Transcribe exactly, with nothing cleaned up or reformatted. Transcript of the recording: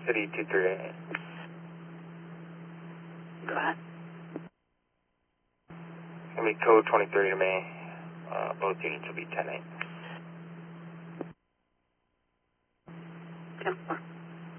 City two three eight. Go ahead. It's going to be code twenty-three to me. Uh, both units will be ten eight. ten four.